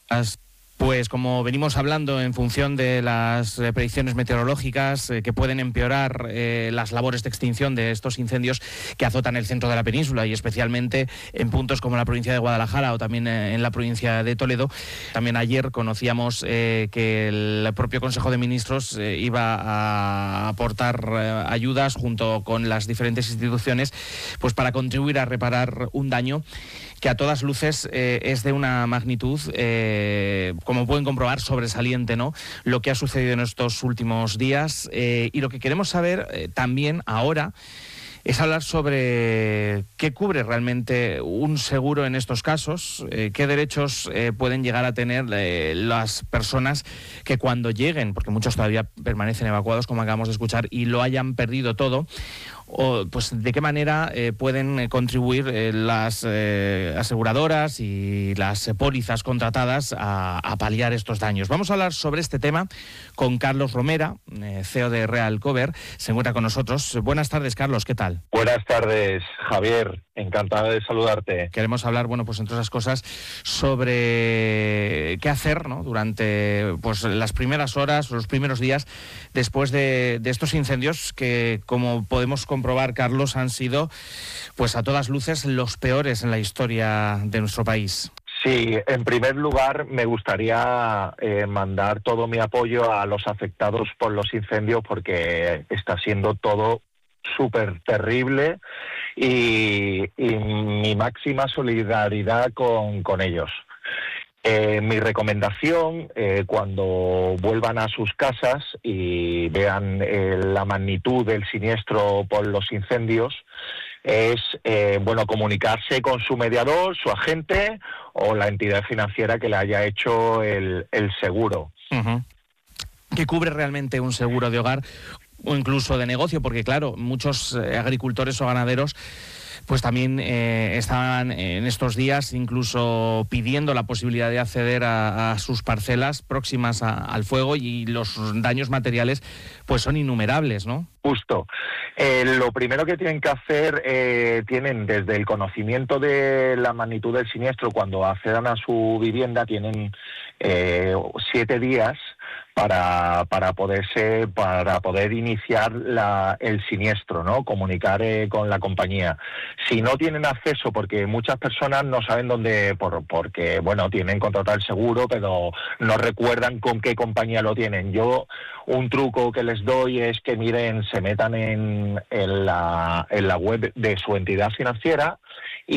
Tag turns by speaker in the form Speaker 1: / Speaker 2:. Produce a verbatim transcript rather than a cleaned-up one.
Speaker 1: As- Pues como venimos hablando, en función de las eh, predicciones meteorológicas eh, que pueden empeorar eh, las labores de extinción de estos incendios que azotan el centro de la península y especialmente en puntos como la provincia de Guadalajara o también eh, en la provincia de Toledo. También ayer conocíamos eh, que el propio Consejo de Ministros eh, iba a aportar eh, ayudas junto con las diferentes instituciones, pues para contribuir a reparar un daño que a todas luces eh, es de una magnitud, eh, como pueden comprobar, sobresaliente, ¿no? Lo que ha sucedido en estos últimos días. Eh, y lo que queremos saber eh, también ahora es hablar sobre qué cubre realmente un seguro en estos casos, eh, qué derechos eh, pueden llegar a tener eh, las personas que cuando lleguen, porque muchos todavía permanecen evacuados, como acabamos de escuchar, y lo hayan perdido todo, o pues de qué manera eh, pueden eh, contribuir eh, las eh, aseguradoras y las eh, pólizas contratadas a, a paliar estos daños. Vamos a hablar sobre este tema con Carlos Romera, eh, C E O de Real Cover. Se encuentra con nosotros. Buenas tardes, Carlos, ¿qué tal?
Speaker 2: Buenas tardes, Javier. Encantado de saludarte.
Speaker 1: Queremos hablar, bueno, pues entre otras cosas, sobre qué hacer, ¿no? Durante pues las primeras horas, los primeros días después de, de estos incendios que, como podemos comprobar, Carlos, han sido, pues a todas luces, los peores en la historia de nuestro país.
Speaker 2: Sí, en primer lugar me gustaría eh, mandar todo mi apoyo a los afectados por los incendios porque está siendo todo súper terrible y, y mi máxima solidaridad con, con ellos. Eh, mi recomendación, eh, cuando vuelvan a sus casas y vean eh, la magnitud del siniestro por los incendios, es eh, bueno comunicarse con su mediador, su agente o la entidad financiera que le haya hecho el, el seguro.
Speaker 1: Uh-huh. ¿Qué cubre realmente un seguro de hogar o incluso de negocio? Porque claro, muchos eh, agricultores o ganaderos pues también eh, estaban en estos días incluso pidiendo la posibilidad de acceder a, a sus parcelas próximas a, al fuego, y los daños materiales pues son innumerables, ¿no?
Speaker 2: Justo. Eh, lo primero que tienen que hacer, eh, tienen desde el conocimiento de la magnitud del siniestro, cuando accedan a su vivienda, tienen eh, siete días para para poderse para poder iniciar la, el siniestro, ¿no? Comunicar eh, con la compañía. Si no tienen acceso, porque muchas personas no saben dónde, por, porque bueno, tienen contratado el seguro, pero no recuerdan con qué compañía lo tienen. Yo un truco que les doy es que miren, se metan en, en la en la web de su entidad financiera y